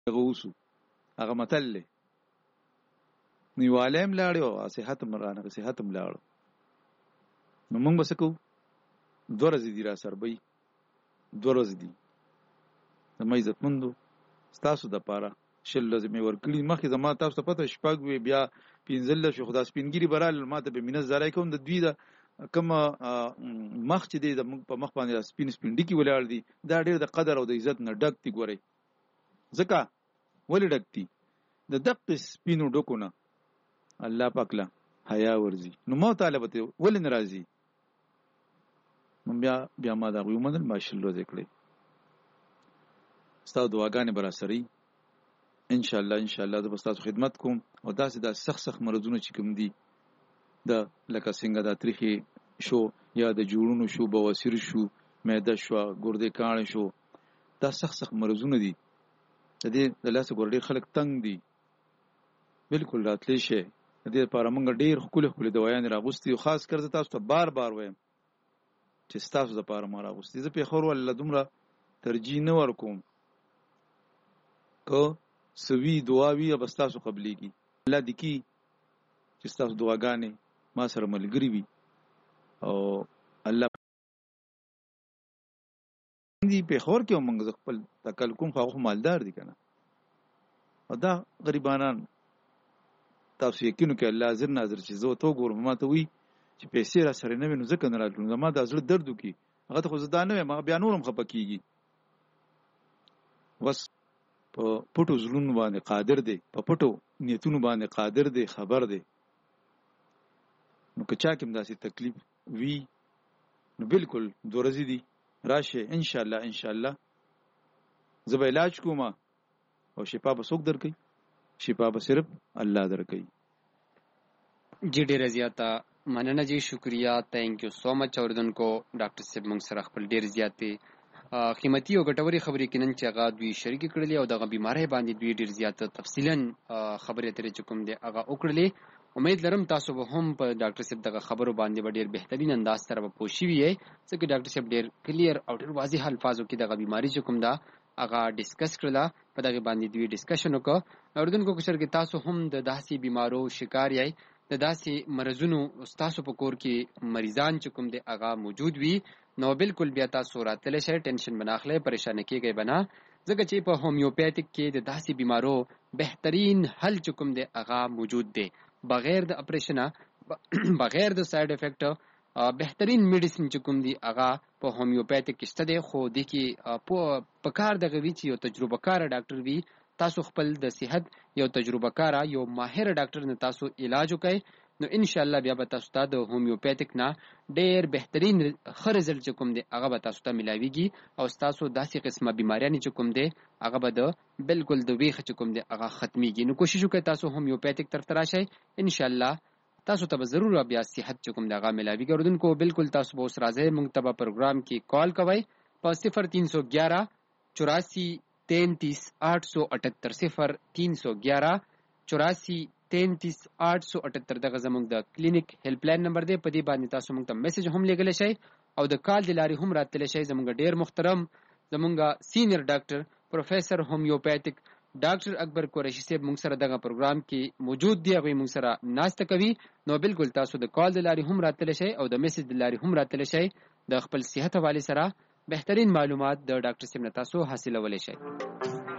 دغه اوسو هغه متل دی نو یو عالم لاړ او صحت مرانه صحت هم لاړ نو موږ به څه کوو 2 ورځې دي را سربی 2 ورځې دي زما عزتمندو ستاسو دپاره 20 ورځې مې ورکړي مخکې زما تاسو ته پته شپږ وې بیا 15 شو خو دا سپینګیري به رالل ما ته به مینه زاری کوم د دوی د کومه مخ چې دی د موږ په مخ باندې سپین ډکي ولاړ دي دا ډېر د قدر او د عزت نه ډک دي ګورئ ځکه ولې ډک دي د دقې سپینو ډکو نه الله پاک له حیا ورځي نو ما طالب ته ولې ناراضي نو بیا ما دا ومنل ما 20 ورځې کړې ستاسو دعاګانې به راسري ان شاء الله زه به ستاسو خدمت کوم او داسې دا سخت مرضونه چې کوم دي د لکه څنګه دا تریخي شو یا د جوړونو شو بواسیر شو معده شو ګردې کاڼې شو دا سخت مرضونه دي د دې د لاسه ګردې خلک تنگ دي بالکل راتلی شي د دې لپاره موږ ډېر خپل دوايان راغوستي او خاص کر تاسو ته بار وایم چې تاسو لپاره ما راغوستي زه په خور ول دومره ترجیح نه ورکوم کو سوي دعاوي بس تاسو قبليږي الله دې کی چې تاسو دعاګانې ما سره ملګری وي او الله دې په خور کې موږ خپل تکل کوم خو مالدار دي کنه او دا غریبانان تاسو یقینو کې الله حاضر ناظر چې زه تو ګورم ما ته وی چې پیسې را سره نه وینم ځکه نه راغلم ما د زړه درد وکي هغه ته خو زدا نه ما بیا نورم خپکیږي بس په پټو زلون باندې قادر دی په پټو نیتونو باندې قادر دی خبر دی نو که چا کوم داسې تکلیف وی نو بالکل 2 ورځې دي راشه ان شاء الله زه به علاج کوم او شفا به څوک درکړي شفا به صرف الله درکړي جی ډیره زیاته مننه جی شکریہ تھینک یو سو مچ اوردونکو ډاکټر صاحب موږ سره خپل ډیر زیاتې قیمتي او ګټوري خبرې کینن چې هغه دوی شریک کړلې او دغه بیماری باندې دوی ډیر زیاته تفصیلا خبرې ترې چکم دي هغه وکړلې امید لرم تاسو به هم په ډاکټر صاحب دغه خبرو باندې ډیر بهترین انداز سره به پوښی وي ځکه ډاکټر صاحب ډیر کلیر او ډیر واضح الفاظو کې دغه بیماری چکم دا هغه ډیسکس کړله په دغه باندې دوی ډیسکشن وکړ اوردونکو کو شرګ تاسو هم د داسې بیمارو شکار یې د داسې مرزونو تاسو په کور کې مریضان چې کوم دي هغه موجود وي نو بالکل بیا تاسو راتللی شئ ټینشن بناخله پریشان کیږئ بنا ځکه چې په هومیوپیتیک کې د داسې بیمارو بهترین حل چې کوم دي هغه موجود دی بغیر د اپریشن بغیر د سایډ افیکټ بهترین میډیسن چې کوم دي هغه په هومیوپیتیک کې شته دی خو د کې په کار دغه وی چې یو تجربه کار ډاکټر وي تاسو خپل د صحت یو تجربه کار یو ماهر ډاکټر نه تاسو علاج وکړئ نو ان شاء الله بیا به تاسو ته د هومیوپیتیک نه ډیر بهترین خرزل چې کوم دی هغه به تاسو ته ملاويږي او تاسو داسې قسمه بیماریاں چې کوم دی هغه به د بالکل د ویخ چې کوم دی هغه ختميږي نو کوشش وکړئ تاسو هومیوپیتیک طرف ته راشئ ان شاء الله تاسو ته ضرور بیا صحت چې کوم دی هغه ملاويږي ورودونکو بالکل تاسو به اوس راځي موږ ته په پروګرام کې کال کوئ په 0311 84 33 878 0311 84 33 878 دغه زموږ د کلینیک هیلپ لاین نمبر دی په دې باندې تاسو موږ ته میسج هم لګلی شئ او د کال د لارې هم راتلی شئ زموږ ډیر محترم زموږ سینیئر ډاکټر پروفیسر هومیوپیتیک ډاکټر اکبر قریشي صاحب موږ سره دغه پروګرام کې موجود دی هغه موږ سره ناسته کوي نو بالکل تاسو د کال د لارې هم راتلی شئ او د میسج د لارې هم راتلی شئ د خپل صحت حواله سره بهترین معلومات د ډاکټر صاحب نه تاسو حاصلولی شئ